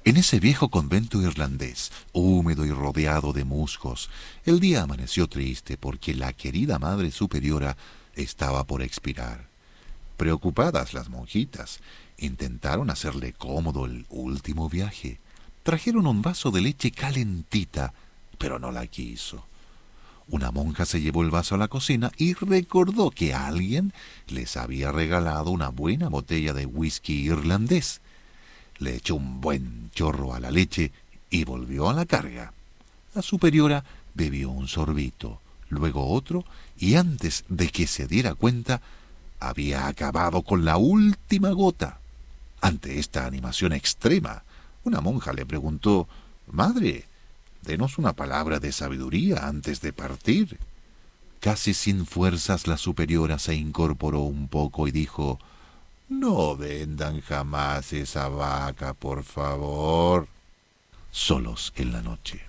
En ese viejo convento irlandés, húmedo y rodeado de musgos, el día amaneció triste porque la querida Madre Superiora estaba por expirar. Preocupadas las monjitas, intentaron hacerle cómodo el último viaje. Trajeron un vaso de leche calentita, pero no la quiso. Una monja se llevó el vaso a la cocina y recordó que alguien les había regalado una buena botella de whisky irlandés. Le echó un buen chorro a la leche y volvió a la carga. La superiora bebió un sorbito, luego otro, y antes de que se diera cuenta, había acabado con la última gota. Ante esta animación extrema, una monja le preguntó: «Madre, denos una palabra de sabiduría antes de partir». Casi sin fuerzas la superiora se incorporó un poco y dijo: «No vendan jamás esa vaca, por favor». Solos en la noche.